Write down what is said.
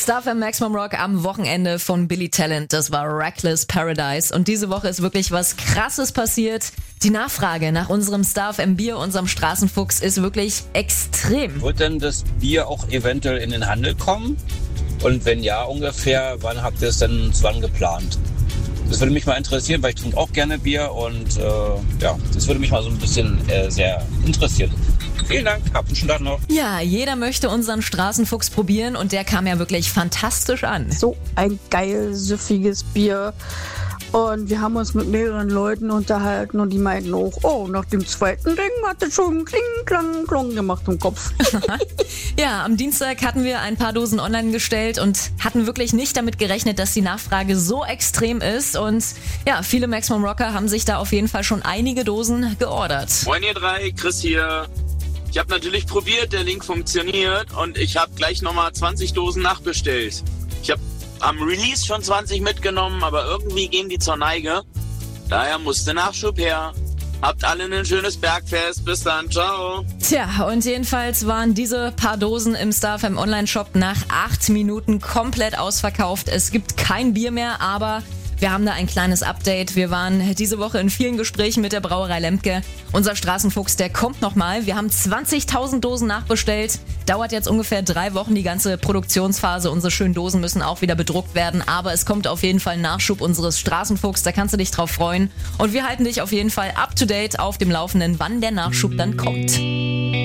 Star FM Maximum Rock am Wochenende von Billy Talent. Das war Reckless Paradise. Und diese Woche ist wirklich was Krasses passiert. Die Nachfrage nach unserem Star FM Bier, unserem Straßenfuchs, ist wirklich extrem. Wird denn das Bier auch eventuell in den Handel kommen? Und wenn ja, ungefähr, wann habt ihr es denn wann geplant? Das würde mich mal interessieren, weil ich trinke auch gerne Bier und das würde mich mal so ein bisschen sehr interessieren. Vielen Dank, habt einen schönen Tag noch. Ja, jeder möchte unseren Straßenfuchs probieren und der kam ja wirklich fantastisch an. So ein geil, süffiges Bier. Und wir haben uns mit mehreren Leuten unterhalten und die meinten auch, oh, nach dem zweiten Ding hat es schon Kling, Klang, Klong gemacht im Kopf. Ja, am Dienstag hatten wir ein paar Dosen online gestellt und hatten wirklich nicht damit gerechnet, dass die Nachfrage so extrem ist. Und ja, viele Maximum Rocker haben sich da auf jeden Fall schon einige Dosen geordert. Moin ihr drei, Chris hier. Ich habe natürlich probiert, der Link funktioniert und ich habe gleich nochmal 20 Dosen nachbestellt. Ich habe am Release schon 20 mitgenommen, aber irgendwie gehen die zur Neige. Daher musste Nachschub her. Habt alle ein schönes Bergfest. Bis dann. Ciao. Tja, und jedenfalls waren diese paar Dosen im Star FM Online-Shop nach 8 Minuten komplett ausverkauft. Es gibt kein Bier mehr, aber wir haben da ein kleines Update. Wir waren diese Woche in vielen Gesprächen mit der Brauerei Lemke. Unser Straßenfuchs, der kommt nochmal. Wir haben 20.000 Dosen nachbestellt. Dauert jetzt ungefähr 3 Wochen, die ganze Produktionsphase. Unsere schönen Dosen müssen auch wieder bedruckt werden. Aber es kommt auf jeden Fall ein Nachschub unseres Straßenfuchs. Da kannst du dich drauf freuen. Und wir halten dich auf jeden Fall up to date auf dem Laufenden, wann der Nachschub dann kommt.